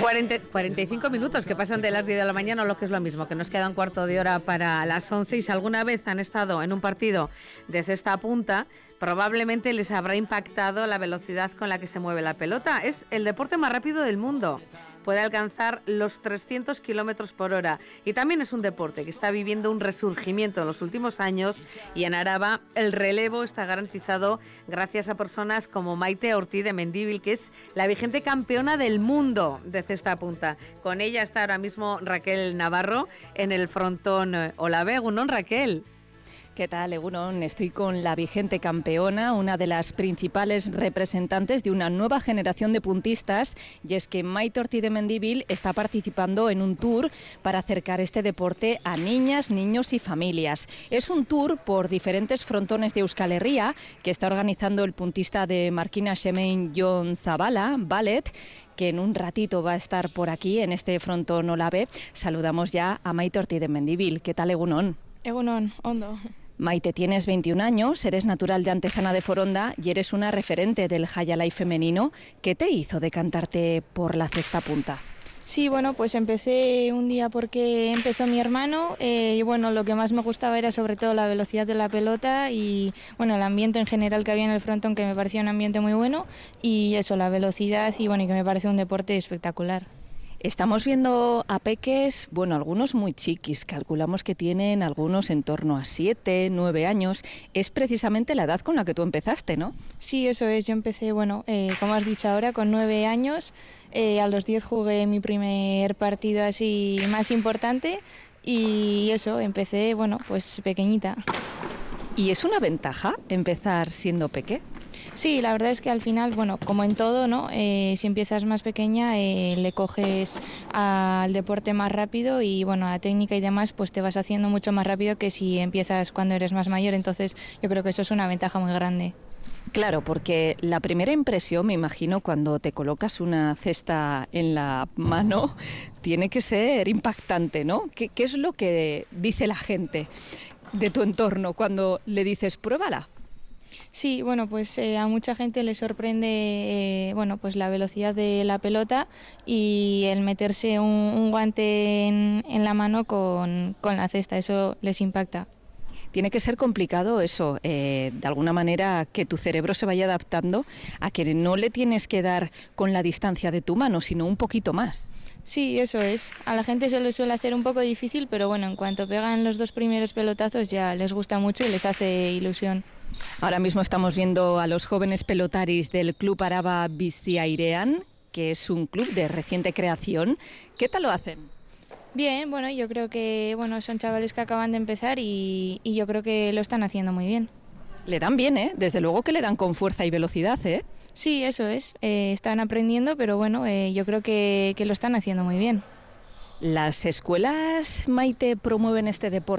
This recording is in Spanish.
45 minutos que pasan de las 10 de la mañana, o lo que es lo mismo, que nos queda un cuarto de hora para las 11. Y si alguna vez han estado en un partido de cesta a punta, probablemente les habrá impactado la velocidad con la que se mueve la pelota. Es el deporte más rápido del mundo. Puede alcanzar los 300 kilómetros por hora. Y también es un deporte que está viviendo un resurgimiento en los últimos años. Y en Araba el relevo está garantizado gracias a personas como Maite Ortiz de Mendívil, que es la vigente campeona del mundo de cesta a punta. Con ella está ahora mismo Raquel Navarro en el frontón Olabe. Egunon, Raquel. ¿Qué tal, Egunon? Estoy con la vigente campeona, una de las principales representantes de una nueva generación de puntistas, y es que Maite Ortiz de Mendívil está participando en un tour para acercar este deporte a niñas, niños y familias. Es un tour por diferentes frontones de Euskal Herria que está organizando el puntista de Markina Xemein Jon Zabala, Ballet, que en un ratito va a estar por aquí en este frontón Olabe. Saludamos ya a Maite Ortiz de Mendívil. ¿Qué tal, Egunon? Egunon, ondo. Maite, tienes 21 años, eres natural de Antezana de Foronda y eres una referente del Hayalai femenino. ¿Qué te hizo decantarte por la cesta punta? Sí, bueno, pues empecé un día porque empezó mi hermano y bueno, lo que más me gustaba era sobre todo la velocidad de la pelota y bueno, el ambiente en general que había en el frontón, que me parecía un ambiente muy bueno, y eso, la velocidad, y bueno, y que me parece un deporte espectacular. Estamos viendo a peques, bueno, algunos muy chiquis, calculamos que tienen algunos en torno a 7, 9 años. Es precisamente la edad con la que tú empezaste, ¿no? Sí, eso es. Yo empecé, bueno, como has dicho ahora, con 9 años. A los 10 jugué mi primer partido así más importante y eso, empecé, bueno, pues pequeñita. ¿Y es una ventaja empezar siendo peque? Sí, la verdad es que al final, bueno, como en todo, ¿no? Si empiezas más pequeña, le coges al deporte más rápido y, bueno, a técnica y demás, pues te vas haciendo mucho más rápido que si empiezas cuando eres más mayor. Entonces, yo creo que eso es una ventaja muy grande. Claro, porque la primera impresión, me imagino, cuando te colocas una cesta en la mano, tiene que ser impactante, ¿no? ¿Qué es lo que dice la gente de tu entorno cuando le dices, pruébala? Sí, bueno, pues a mucha gente le sorprende bueno, pues la velocidad de la pelota y el meterse un guante en la mano con la cesta, eso les impacta. Tiene que ser complicado eso, de alguna manera que tu cerebro se vaya adaptando a que no le tienes que dar con la distancia de tu mano, sino un poquito más. Sí, eso es. A la gente se les suele hacer un poco difícil, pero bueno, en cuanto pegan los 2 primeros pelotazos ya les gusta mucho y les hace ilusión. Ahora mismo estamos viendo a los jóvenes pelotaris del Club Araba Biziairean, que es un club de reciente creación. ¿Qué tal lo hacen? Bien, bueno, yo creo que bueno, son chavales que acaban de empezar y yo creo que lo están haciendo muy bien. Le dan bien, ¿eh? Desde luego que le dan con fuerza y velocidad, ¿eh? Sí, eso es. Están aprendiendo, pero bueno, yo creo que lo están haciendo muy bien. ¿Las escuelas, Maite, promueven este deporte